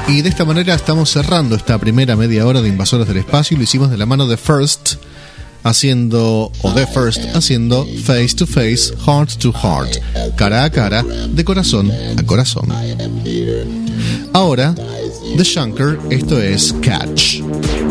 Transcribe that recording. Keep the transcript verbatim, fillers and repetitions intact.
Y de esta manera estamos cerrando esta primera media hora de Invasores del Espacio. Lo hicimos de la mano de First, haciendo, o de First, haciendo Face to Face, Heart to Heart, cara a cara, de corazón a corazón. Ahora, The Shunker, esto es Catch.